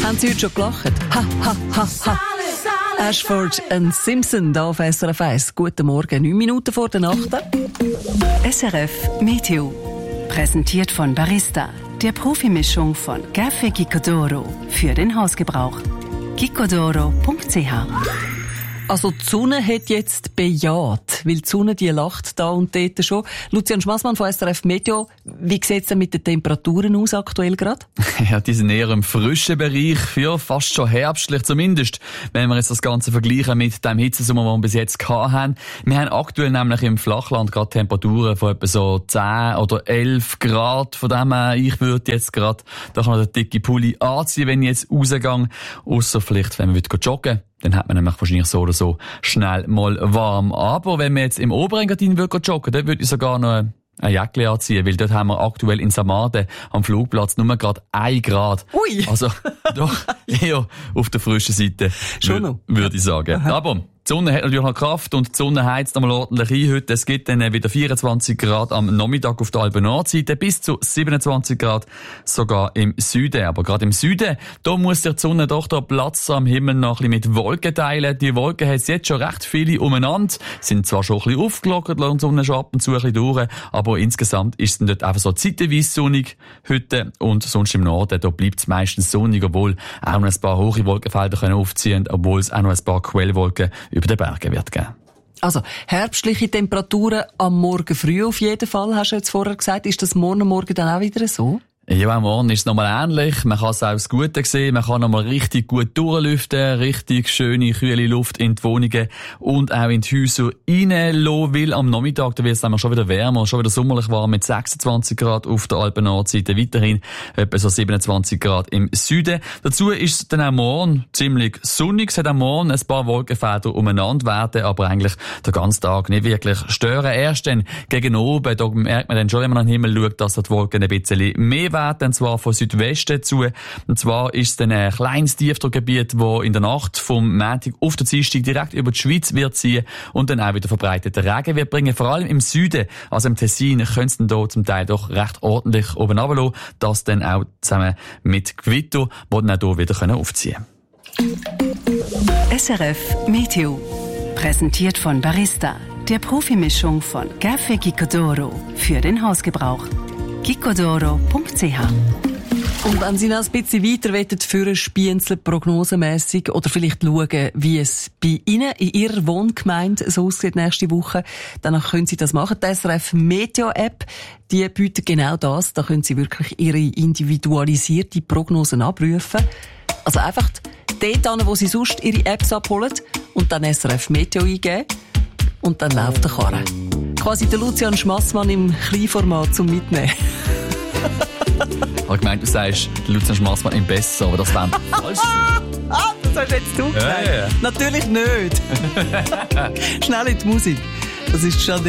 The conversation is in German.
Haben Sie heute schon gelacht? Ha, ha, ha, ha. Ashford und Simpson da auf SRF 1. Guten Morgen, 9 Minuten vor der Nacht. SRF Meteo. Präsentiert von Barista, der Profimischung von Café Gicodoro für den Hausgebrauch. gicodoro.ch. Also die Sonne hat jetzt bejaht, weil die Sonne die lacht da und dort schon. Lucian Schmassmann von SRF Meteo, wie sieht es denn mit den Temperaturen aus aktuell gerade? Ja, die sind eher im frischen Bereich, ja, fast schon herbstlich zumindest, wenn wir jetzt das Ganze vergleichen mit dem Hitzesommer, den wir bis jetzt hatten. Wir haben aktuell nämlich im Flachland gerade Temperaturen von etwa so 10 oder 11 Grad. Von dem her, ich würde jetzt gerade doch noch den dicken Pulli anziehen, wenn ich jetzt rausgehe. Ausser vielleicht, wenn man joggen. Dann hat man nämlich wahrscheinlich so oder so schnell mal warm. Aber wenn man jetzt im Oberengadin joggen, dann würde ich sogar noch ein Jäckchen anziehen, weil dort haben wir aktuell in Samarden am Flugplatz nur gerade 1 Grad. Ui! Also doch eher auf der frischen Seite, würde ich sagen. Aha. Aber die Sonne hat natürlich noch Kraft und die Sonne heizt einmal ordentlich ein heute. Es gibt dann wieder 24 Grad am Nachmittag auf der Alpen-Nordseite, bis zu 27 Grad sogar im Süden. Aber gerade im Süden, da muss die Sonne doch da Platz am Himmel noch ein bisschen mit Wolken teilen. Die Wolken hat es jetzt schon recht viele umeinander, sind zwar schon ein bisschen aufgelockert und die Sonne schon ab und zu ein bisschen durch, aber insgesamt ist es dann dort einfach so zeitweise sonnig heute und sonst im Norden, da bleibt es meistens sonnig, obwohl auch noch ein paar hohe Wolkenfelder aufziehen können, obwohl es auch noch ein paar Quellwolken über den Bergen wird geben. Also, herbstliche Temperaturen am Morgen früh auf jeden Fall, hast du jetzt vorher gesagt. Ist das morgen dann auch wieder so? Ja, am Morgen ist es nochmal ähnlich. Man kann es auch das Gute sehen. Man kann nochmal richtig gut durchlüften, richtig schöne, kühle Luft in die Wohnungen und auch in die Häuser reinlassen, weil am Nachmittag, da wird es nämlich schon wieder wärmer, schon wieder sommerlich warm mit 26 Grad auf der Alpen-Nordseite, weiterhin etwa so 27 Grad im Süden. Dazu ist es dann auch morgen ziemlich sonnig. Es hat am Morgen ein paar Wolkenfelder umeinander werden, aber eigentlich den ganzen Tag nicht wirklich stören. Erst dann gegen oben, da merkt man dann schon, wenn man an den Himmel schaut, dass die Wolken ein bisschen mehr werden, und zwar von Südwesten zu. Und zwar ist es dann ein kleines Tiefdruckgebiet, das in der Nacht vom Montag auf den Dienstag direkt über die Schweiz wird ziehen und dann auch wieder verbreiteten Regen wird bringen. Vor allem im Süden, also im Tessin, könnte es dann hier zum Teil doch recht ordentlich oben runterlassen. Das dann auch zusammen mit Gewitter, die dann auch hier wieder aufziehen können. SRF Meteo. Präsentiert von Barista, der Profimischung von Café Gicodoro für den Hausgebrauch. gicodoro.ch. Und wenn Sie noch ein bisschen weiter führen, spienzeln, prognosemässig oder vielleicht schauen, wie es bei Ihnen in Ihrer Wohngemeinde so aussieht nächste Woche, dann können Sie das machen. Die SRF Meteo App, die bietet genau das. Da können Sie wirklich Ihre individualisierte Prognosen abrufen. Also einfach dort an, wo Sie sonst Ihre Apps abholen und dann SRF Meteo eingeben und dann läuft der Karren. Quasi der Lucian Schmassmann im Kleinformat zum Mitnehmen. Ich habe gemeint, du sagst, der Lucian Schmassmann im Besser, aber das wäre falsch. Das hast jetzt du gesagt. Ja. Natürlich nicht. Schnell in die Musik. Das ist schon